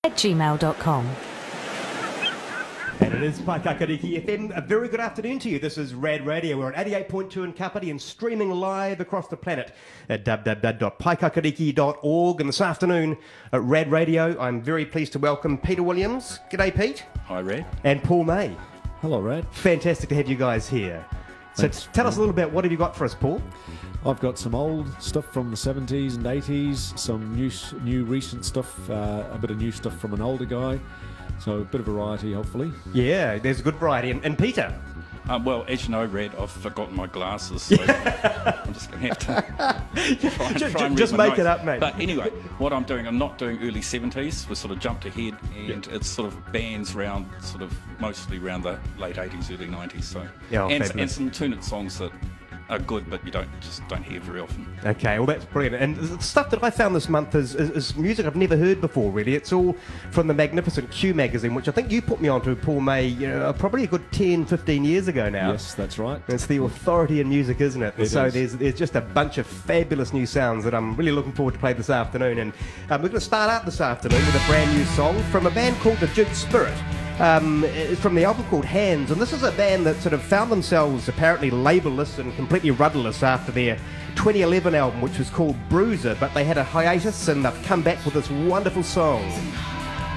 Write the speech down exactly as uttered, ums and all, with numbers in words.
at gmail dot com. And it is Paikakariki F M. A very good afternoon to you. This is Rad Radio. We're at eighty-eight point two in Kapiti and streaming live across the planet at w w w dot paikakariki dot org. And this afternoon at Rad Radio, I'm very pleased to welcome Peter Williams. G'day, Pete. Hi, Rad. And Paul May. Hello, Rad. Fantastic to have you guys here. So Thanks. tell us a little bit, what have you got for us, Paul? I've got some old stuff from the seventies and eighties, some new, new recent stuff, uh, a bit of new stuff from an older guy. So a bit of variety, hopefully. Yeah, there's a good variety. And, and Peter? Um, well, as you know, Rad, I've forgotten my glasses, so I'm just going to have to try and, Just- try and just read my make it notes. up, mate. But anyway, what I'm doing, I'm not doing early seventies. We sort of jumped ahead, and it's sort of bands round, sort of mostly around the late eighties, early nineties. So Yeah, oh, and, fabulous. and some tune-it songs that are good, but you don't just don't hear very often. Okay, well that's brilliant. And the stuff that I found this month is, is, is music I've never heard before, really. It's all from the magnificent Q magazine, which I think you put me onto, Paul May, you know, probably a good ten, fifteen years ago now. Yes, that's right. It's the authority in music, isn't it? And It so is. there's there's just a bunch of fabulous new sounds that I'm really looking forward to play this afternoon. And um, we're going to start out this afternoon with a brand new song from a band called The Jig Spirit. Um, it's from the album called Hands, and this is a band that sort of found themselves apparently labelless and completely rudderless after their twenty eleven album, which was called Bruiser, but they had a hiatus and they've come back with this wonderful song.